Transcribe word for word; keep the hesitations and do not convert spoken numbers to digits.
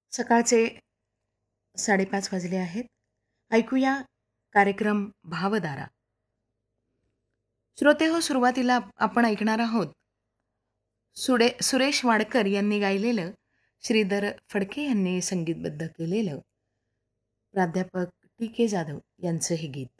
सकाळचे साडेपाच वाजले आहेत. ऐकूया कार्यक्रम भावधारा. श्रोते हो, सुरुवातीला आपण ऐकणार आहोत सुडे सुरेश वाडकर यांनी गायलेलं, श्रीधर फडके यांनी संगीतबद्ध केलेलं, प्राध्यापक टी के जाधव यांचं हे गीत.